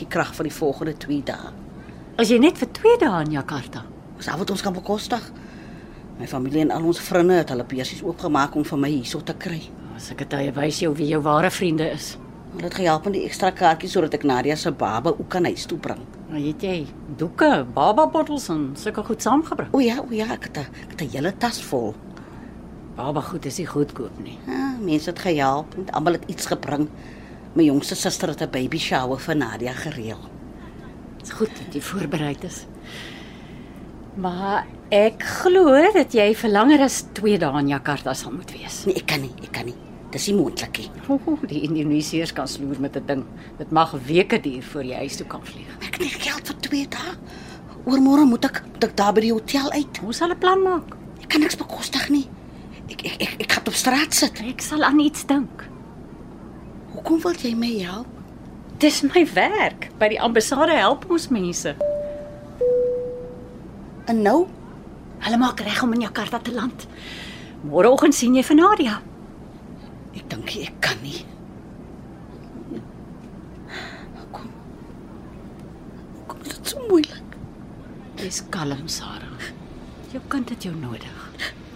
krag vir die volgende 2 dae. As jy net vir 2 dae in Jakarta. Dis al wat ons kan bekostig. My familie en al ons vriende het hulle beursies oopgemaak om vir my hierso te kry. As ek dit wys jou wie jou ware vriende is. Dit het gehelp met die ekstra kaartjies sodat ek Nadia se baba ook kan huis toe bring. Maar het jy doeke, bababottels en sulke goed saamgebring? O ja, ek het 'n hele tas vol. Baba goed is nie goedkoop nie. Ja, mense het gehelp, en almal het iets gebring. My jongste suster het 'n baby shower vir Nadia gereël. Dit is goed dat jy voorberei is. Maar ek glo dat jy vir langer as 2 dae in Jakarta sal moet wees. Nee, ek kan nie. Dis nie moontlik nie. Die Indonesiërs kan sloer met 'n ding. Dit mag weke duur voor jy huis toe kan vlieg. Ek het nie geld vir 2 dae. Oormôre moet ek daar by die hotel uit. Hoe sal 'n plan maak? Ek kan niks bekostig nie. Ek gaan op straat sit. Ek sal aan iets dink. Hoekom wil jy my help? Dis my werk. By die ambassade help ons mense. En nou? Hulle maak reg om in Jakarta te land. Môreoggend sien jy vir Nadia. Ek dink ek kan nie. Kom dit so moeilik. Wees kalm, Sarah. Jou kind het jou nodig.